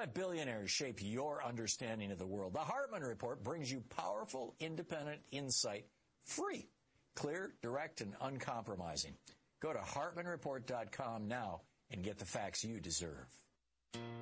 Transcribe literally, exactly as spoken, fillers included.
let billionaires shape your understanding of the world. The Hartman Report brings you powerful, independent insight, free, clear, direct, and uncompromising. Go to Hartman Report dot com now and get the facts you deserve.